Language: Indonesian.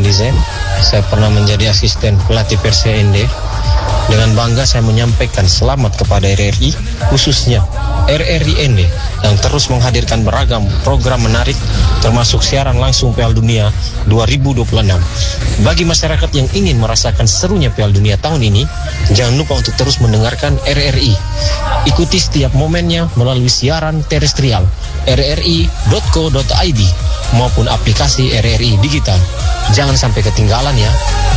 Andi Z. Saya pernah menjadi asisten pelatih Persija ND. Dengan bangga saya menyampaikan selamat kepada RRI, khususnya RRI ND yang terus menghadirkan beragam program menarik termasuk siaran langsung Piala Dunia 2026. Bagi masyarakat yang ingin merasakan serunya Piala Dunia tahun ini, jangan lupa untuk terus mendengarkan RRI. Ikuti setiap momennya melalui siaran terestrial rri.co.id maupun aplikasi RRI Digital. Jangan sampai ketinggalan ya.